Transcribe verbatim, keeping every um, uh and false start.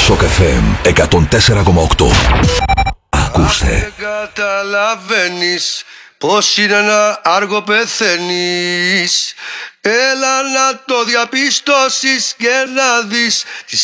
Σοκ εφ εμ εκατόν τέσσερα κόμμα οκτώ. Ακούστε. Αν δεν καταλαβαίνεις πως είναι ένα άργο πεθαίνεις, έλα να το διαπιστώσεις και να δεις τις